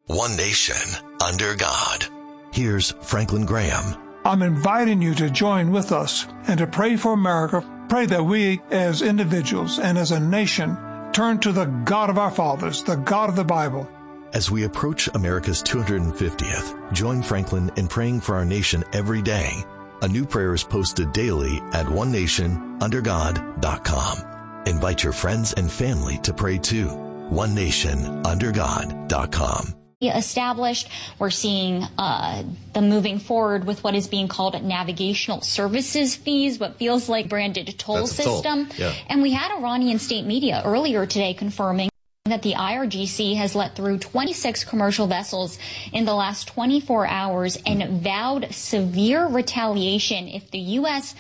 One nation, under God. Here's Franklin Graham. I'm inviting you to join with us and to pray for America. Pray that we as individuals and as a nation turn to the God of our fathers, the God of the Bible. As we approach America's 250th, join Franklin in praying for our nation every day. A new prayer is posted daily at onenationundergod.com. Invite your friends and family to pray too. onenationundergod.com. Established. We're seeing the moving forward with what is being called navigational services fees, what feels like branded toll system. Yeah. And we had Iranian state media earlier today confirming that the IRGC has let through 26 commercial vessels in the last 24 hours and vowed severe retaliation if the U.S.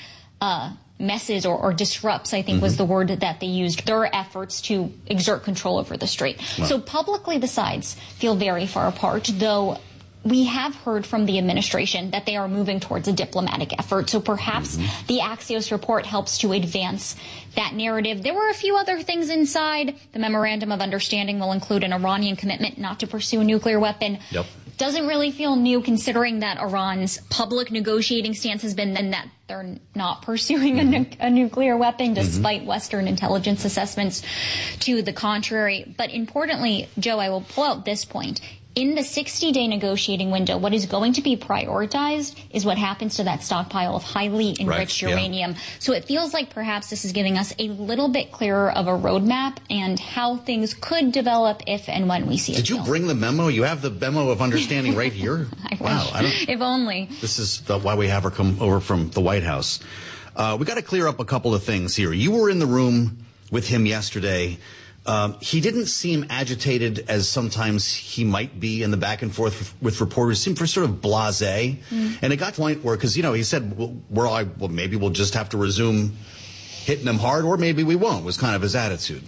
messes or disrupts, I think was the word that they used, their efforts to exert control over the strait. Wow. So publicly the sides feel very far apart, though we have heard from the administration that they are moving towards a diplomatic effort. So perhaps the Axios report helps to advance that narrative. There were a few other things inside. The Memorandum of Understanding will include an Iranian commitment not to pursue a nuclear weapon. Yep. Doesn't really feel new considering that Iran's public negotiating stance has been that they're not pursuing a nuclear weapon despite Western intelligence assessments to the contrary. But importantly, Joe, I will pull out this point. In the 60-day negotiating window, what is going to be prioritized is what happens to that stockpile of highly enriched uranium. So it feels like perhaps this is giving us a little bit clearer of a roadmap and how things could develop if and when we see it. Did you bring the memo? You have the memo of understanding right here? Wow. If only. This is why we have her come over from the White House. We got to clear up a couple of things here. You were in the room with him yesterday. He didn't seem agitated as sometimes he might be in the back and forth with reporters. He seemed sort of blasé. And it got to the point where, because, he said, well, maybe we'll just have to resume hitting them hard, or maybe we won't, was kind of his attitude.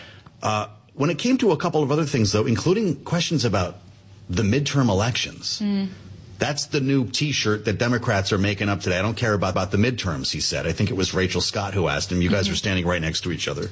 When it came to a couple of other things, though, including questions about the midterm elections, that's the new T-shirt that Democrats are making up today. I don't care about the midterms, he said. I think it was Rachel Scott who asked him. You guys are standing right next to each other.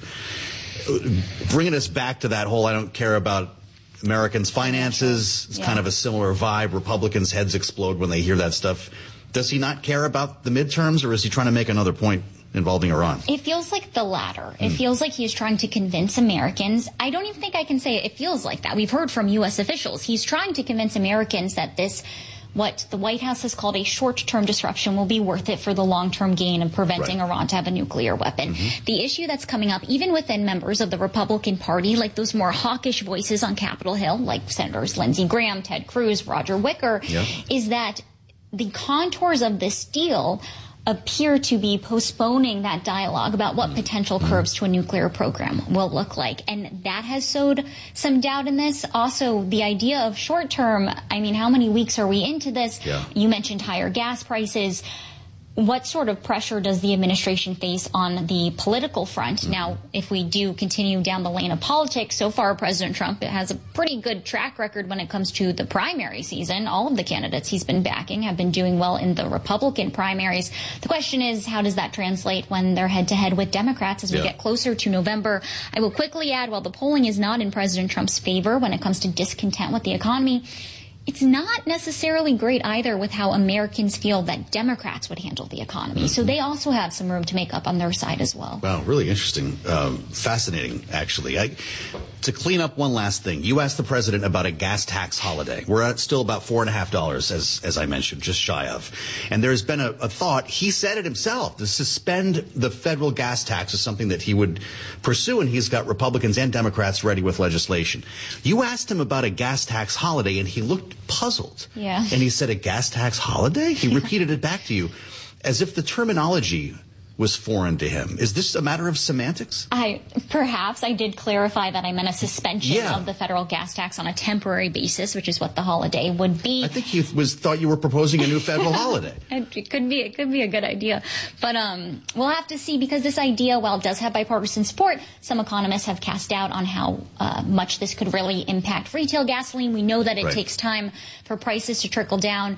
Bringing us back to that whole I don't care about Americans' finances. It's kind of a similar vibe. Republicans' heads explode when they hear that stuff. Does he not care about the midterms, or is he trying to make another point involving Iran? It feels like the latter. It feels like he's trying to convince Americans. I don't even think I can say it feels like that. We've heard from U.S. officials. He's trying to convince Americans that this, what the White House has called a short-term disruption, will be worth it for the long-term gain of preventing Iran to have a nuclear weapon. The issue that's coming up, even within members of the Republican Party, like those more hawkish voices on Capitol Hill, like Senators Lindsey Graham, Ted Cruz, Roger Wicker, is that the contours of this deal appear to be postponing that dialogue about what potential curbs to a nuclear program will look like. And that has sowed some doubt in this. Also, the idea of short term, I mean, how many weeks are we into this? You mentioned higher gas prices. What sort of pressure does the administration face on the political front? Now, if we do continue down the lane of politics, so far President Trump has a pretty good track record when it comes to the primary season. All of the candidates he's been backing have been doing well in the Republican primaries. The question is, how does that translate when they're head-to-head with Democrats as we get closer to November? I will quickly add, while the polling is not in President Trump's favor when it comes to discontent with the economy, it's not necessarily great either with how Americans feel that Democrats would handle the economy. So they also have some room to make up on their side as well. Wow, really interesting. Fascinating, actually. To clean up one last thing, you asked the president about a gas tax holiday. We're at still about $4.50, as I mentioned, just shy of. And there's been a thought, he said it himself, to suspend the federal gas tax is something that he would pursue, and he's got Republicans and Democrats ready with legislation. You asked him about a gas tax holiday, and he looked puzzled. Yeah. And he said, a gas tax holiday? He repeated it back to you as if the terminology was foreign to him. Is this a matter of semantics? Perhaps I did clarify that I meant a suspension of the federal gas tax on a temporary basis, which is what the holiday would be. I think he thought you were proposing a new federal holiday. It could be a good idea. But we'll have to see, because this idea, while it does have bipartisan support, some economists have cast doubt on how much this could really impact retail gasoline. We know that it takes time for prices to trickle down.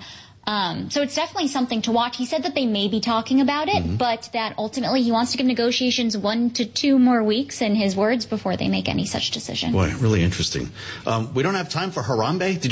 So it's definitely something to watch. He said that they may be talking about it, but that ultimately he wants to give negotiations 1 to 2 more weeks, in his words, before they make any such decision. Boy, really interesting. We don't have time for Harambe.